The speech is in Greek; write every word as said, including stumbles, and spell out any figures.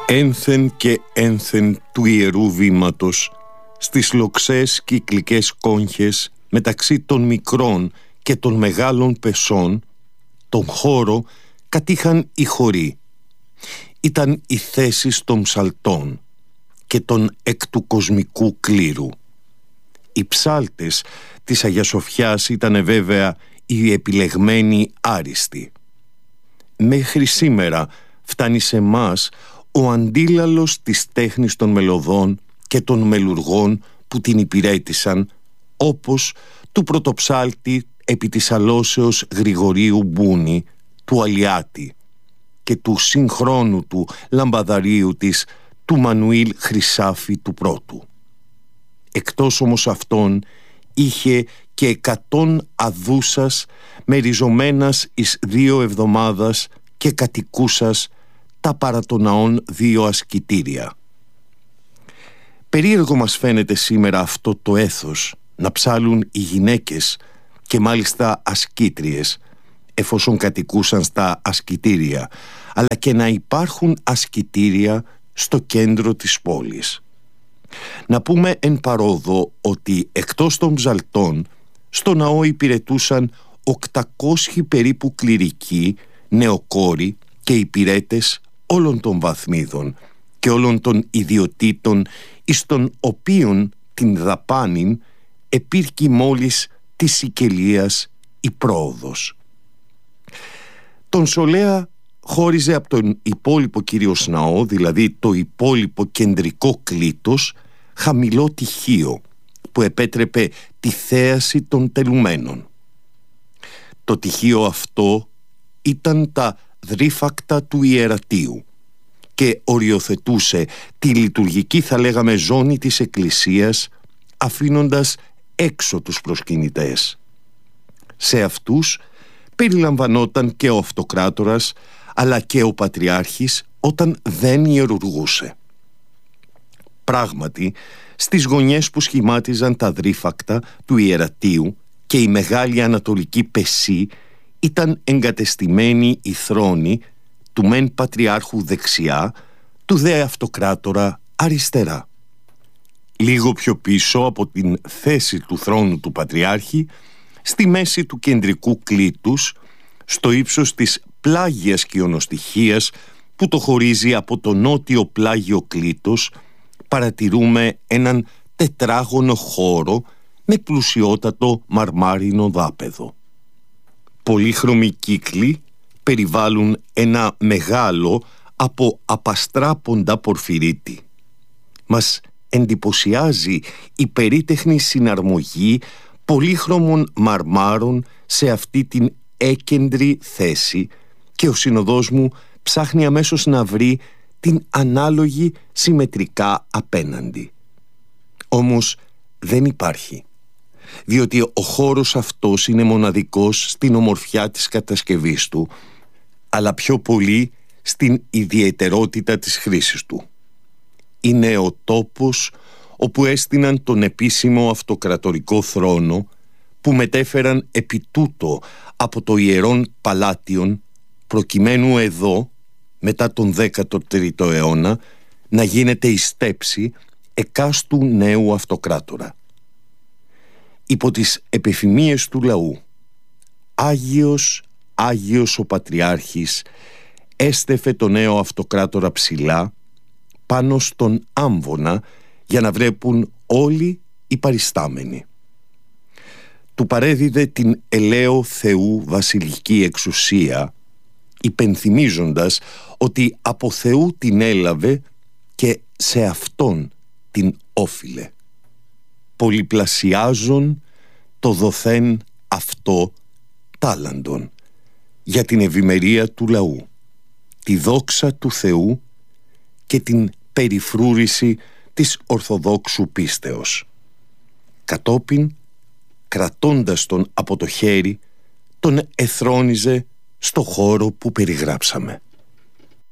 Ένθεν και ένθεν του Ιερού Βήματος, στις λοξές κυκλικές κόγχες μεταξύ των μικρών και των μεγάλων πεσών, τον χώρο κατήχαν οι χωροί. Ήταν οι θέσεις των ψαλτών και των εκ του κοσμικού κλήρου. Οι ψάλτες της Αγίας Σοφιάς ήταν βέβαια οι επιλεγμένοι άριστοι. Μέχρι σήμερα φτάνει σε μας ο αντίλαλος της τέχνης των μελωδών και των μελουργών που την υπηρέτησαν, όπως του πρωτοψάλτη επί της αλώσεως Γρηγορίου Μπούνη, του Αλιάτη, και του συγχρόνου του λαμπαδαρίου της, του Μανουήλ Χρυσάφη του Πρώτου. Εκτός όμως αυτών είχε και εκατόν αδούσας μεριζομένας εις δύο εβδομάδας και κατοικούσας τα παρά των ναών δύο ασκητήρια. Περίεργο μας φαίνεται σήμερα αυτό το έθος να ψάλουν οι γυναίκες και μάλιστα ασκήτριες, εφόσον κατοικούσαν στα ασκητήρια, αλλά και να υπάρχουν ασκητήρια στο κέντρο της πόλης. Να πούμε εν παρόδο ότι εκτός των ψαλτών στο ναό υπηρετούσαν οκτακόσιοι περίπου κληρικοί, νεοκόροι και υπηρέτες όλων των βαθμίδων και όλων των ιδιωτήτων, εις των οποίων την δαπάνην επήρκει μόλις της Σικελίας η πρόοδος. Τον Σολέα χώριζε από τον υπόλοιπο κυρίως ναό, δηλαδή το υπόλοιπο κεντρικό κλήτος, χαμηλό τυχείο που επέτρεπε τη θέαση των τελουμένων. Το τυχείο αυτό ήταν τα δρύφακτα του ιερατείου και οριοθετούσε τη λειτουργική, θα λέγαμε, ζώνη της εκκλησίας, αφήνοντας έξω τους προσκυνητές. Σε αυτούς περιλαμβανόταν και ο αυτοκράτορας, αλλά και ο πατριάρχης όταν δεν ιερουργούσε. Πράγματι, στις γωνιές που σχημάτιζαν τα δρύφακτα του ιερατείου και η μεγάλη ανατολική πεσή ήταν εγκατεστημένοι οι θρόνοι του μεν πατριάρχου δεξιά, του δε αυτοκράτορα αριστερά. Λίγο πιο πίσω από την θέση του θρόνου του πατριάρχη, στη μέση του κεντρικού κλήτους, στο ύψος της πλάγιας κοιονοστοιχείας που το χωρίζει από το νότιο πλάγιο κλήτος, παρατηρούμε έναν τετράγωνο χώρο με πλουσιότατο μαρμάρινο δάπεδο. Πολύχρωμοι κύκλοι περιβάλλουν ένα μεγάλο από απαστράποντα πορφυρίτη. Μας εντυπωσιάζει η περίτεχνη συναρμογή πολύχρωμων μαρμάρων σε αυτή την έκεντρη θέση και ο συνοδός μου ψάχνει αμέσως να βρει την ανάλογη συμμετρικά απέναντι. Όμως δεν υπάρχει, διότι ο χώρος αυτός είναι μοναδικός στην ομορφιά της κατασκευής του, αλλά πιο πολύ στην ιδιαιτερότητα της χρήσης του. Είναι ο τόπος όπου έστειναν τον επίσημο αυτοκρατορικό θρόνο που μετέφεραν επί τούτο από το Ιερόν Παλάτιον, προκειμένου εδώ, μετά τον δέκατο τρίτο αιώνα, να γίνεται η στέψη εκάστου νέου αυτοκράτορα. Υπό τις επιφημίες του λαού, Άγιος, Άγιος ο Πατριάρχης έστεφε το νέο αυτοκράτορα ψηλά πάνω στον άμβονα για να βλέπουν όλοι οι παριστάμενοι. Του παρέδιδε την ελαίο Θεού βασιλική εξουσία, υπενθυμίζοντας ότι από Θεού την έλαβε και σε Αυτόν την όφιλε. Πολυπλασιάζον το δοθέν αυτό τάλαντον για την ευημερία του λαού, τη δόξα του Θεού και την περιφρούρηση της Ορθοδόξου πίστεως. Κατόπιν, κρατώντας τον από το χέρι, τον εθρόνιζε στο χώρο που περιγράψαμε.